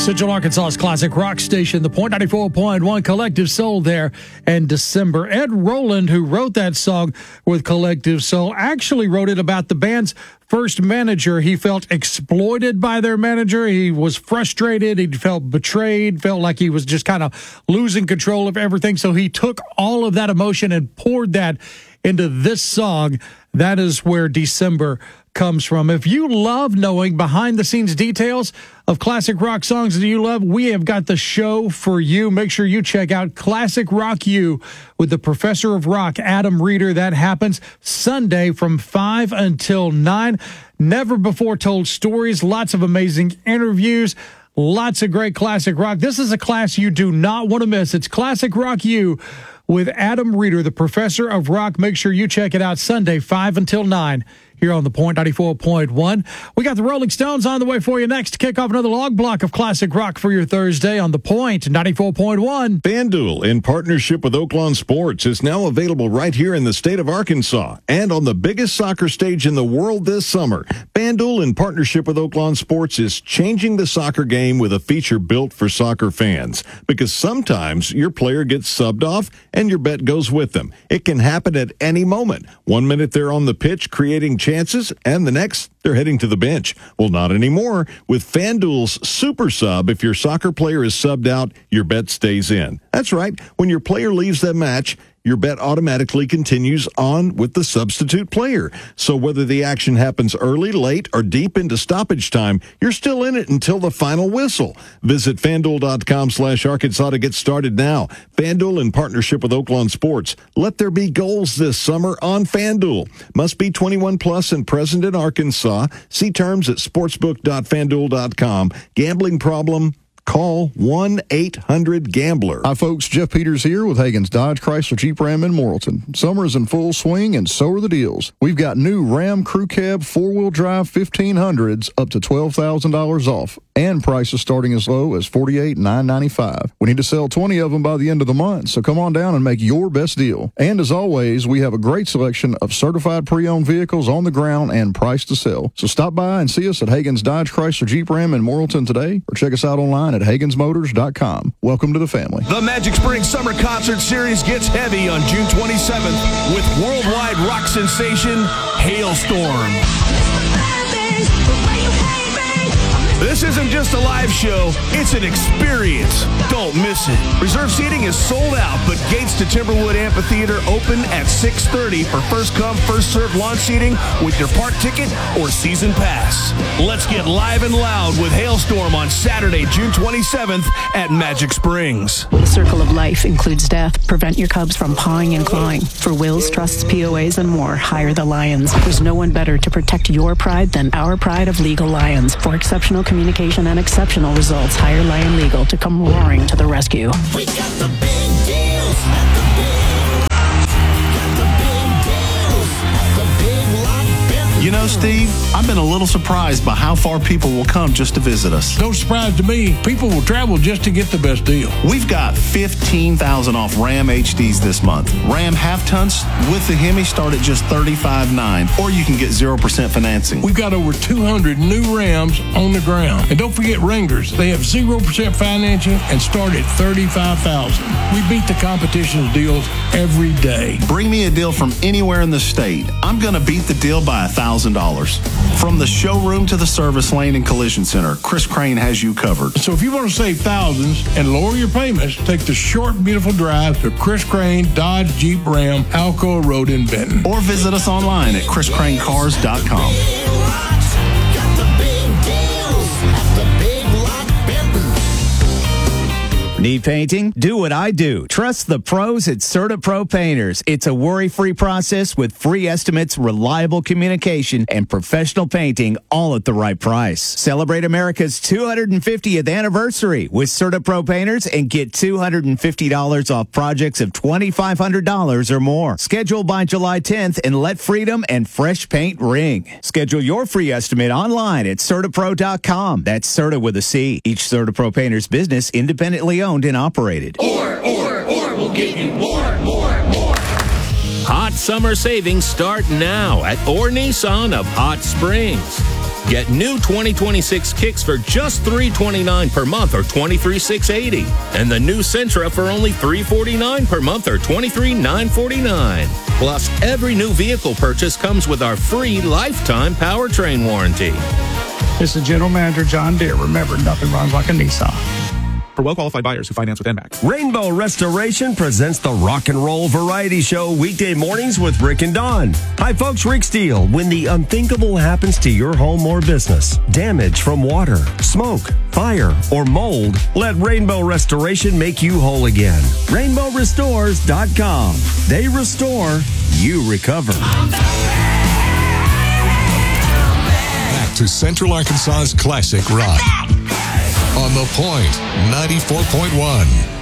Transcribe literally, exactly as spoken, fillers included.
Central Arkansas's classic rock station, the Point ninety-four point one Collective Soul there in December. Ed Roland, who wrote that song with Collective Soul, actually wrote it about the band's first manager. He felt exploited by their manager. He was frustrated. He felt betrayed, felt like he was just kind of losing control of everything. So he took all of that emotion and poured that into this song. That is where December comes from. If you love knowing behind-the-scenes details of classic rock songs that you love, we have got the show for you. Make sure you check out Classic Rock U with the Professor of Rock, Adam Reeder. That happens Sunday from five until nine. Never before told stories, lots of amazing interviews, lots of great classic rock. This is a class you do not want to miss. It's Classic Rock U with Adam Reeder, the Professor of Rock. Make sure you check it out Sunday, five until nine. Here on the Point ninety-four point one. We got the Rolling Stones on the way for you next to kick off another log block of classic rock for your Thursday on the Point ninety-four point one. FanDuel, in partnership with Oaklawn Sports, is now available right here in the state of Arkansas and on the biggest soccer stage in the world this summer. FanDuel, in partnership with Oaklawn Sports, is changing the soccer game with a feature built for soccer fans, because sometimes your player gets subbed off and your bet goes with them. It can happen at any moment. One minute they're on the pitch creating chances, chances, and the next, they're heading to the bench. Well, not anymore. With FanDuel's Super Sub, if your soccer player is subbed out, your bet stays in. That's right. When your player leaves the match, your bet automatically continues on with the substitute player. So whether the action happens early, late, or deep into stoppage time, you're still in it until the final whistle. Visit FanDuel.com slash Arkansas to get started now. FanDuel, in partnership with Oaklawn Sports. Let there be goals this summer on FanDuel. Must be twenty-one plus and present in Arkansas. See terms at sportsbook dot fanduel dot com. Gambling problem? Call one eight hundred gambler. Hi, folks. Jeff Peters here with Hagen's Dodge Chrysler Jeep Ram in Morrilton. Summer is in full swing, and so are the deals. We've got new Ram Crew Cab four-wheel drive fifteen hundreds up to twelve thousand dollars off, and prices starting as low as forty-eight thousand nine hundred ninety-five dollars. We need to sell twenty of them by the end of the month, so come on down and make your best deal. And as always, we have a great selection of certified pre-owned vehicles on the ground and priced to sell. So stop by and see us at Hagen's Dodge Chrysler Jeep Ram in Morrilton today, or check us out online at Hagens Motors dot com. Welcome to the family. The Magic Springs Summer Concert Series gets heavy on June twenty-seventh with worldwide rock sensation Halestorm. This isn't just a live show, it's an experience. Don't miss it. Reserve seating is sold out, but gates to Timberwood Amphitheater open at six thirty for first come, first served launch seating with your park ticket or season pass. Let's get live and loud with Halestorm on Saturday, June twenty-seventh at Magic Springs. The circle of life includes death. Prevent your cubs from pawing and clawing. For wills, trusts, P O As, and more, hire the Lions. There's no one better to protect your pride than our pride of Legal Lions. For exceptional communication and exceptional results, hire Lion Legal to come roaring to the rescue. We got the big deals at the big, got the big deals at the Big Lots Benton. You know, Steve, I've been a little surprised by how far people will come just to visit us. No surprise to me. People will travel just to get the best deal. We've got fifteen thousand off Ram H Ds this month. Ram half-tons with the Hemi start at just thirty-five nine dollars, or you can get zero percent financing. We've got over two hundred new Rams on the ground. And don't forget Wranglers. They have zero percent financing and start at thirty-five thousand dollars. We beat the competition's deals every day. Bring me a deal from anywhere in the state. I'm going to beat the deal by one thousand dollars. From the showroom to the service lane and collision center, Chris Crane has you covered. So if you want to save thousands and lower your payments, take the short, beautiful drive to Chris Crane Dodge Jeep Ram, Alcoa Road in Benton. Or visit us online at chris crane cars dot com. Got the big deals at the Big Lot Benton. Need painting? Do what I do. Trust the pros at CertaPro Painters. It's a worry-free process with free estimates, reliable communication, and professional painting, all at the right price. Celebrate America's two hundred fiftieth anniversary with CertaPro Painters and get two hundred fifty dollars off projects of twenty-five hundred dollars or more. Schedule by July tenth and let freedom and fresh paint ring. Schedule your free estimate online at CertaPro dot com. That's Certa with a C. Each CertaPro Painters business independently owned and operated. Or, or, or, we'll give you more, more, more. Hot summer savings start now at Orr Nissan of Hot Springs. Get new twenty twenty-six Kicks for just three hundred twenty-nine dollars per month or twenty-three thousand six hundred eighty dollars. And the new Sentra for only three hundred forty-nine dollars per month or twenty-three thousand nine hundred forty-nine dollars. Plus, every new vehicle purchase comes with our free lifetime powertrain warranty. This is General Manager John Deere. Remember, nothing runs like a Nissan. For well-qualified buyers who finance with N M A C. Rainbow Restoration presents the Rock and Roll Variety Show weekday mornings with Rick and Dawn. Hi, folks. Rick Steele. When the unthinkable happens to your home or business, damage from water, smoke, fire, or mold, let Rainbow Restoration make you whole again. rainbow restores dot com. They restore, you recover. Back to Central Arkansas's classic rock. On The Point, ninety-four point one.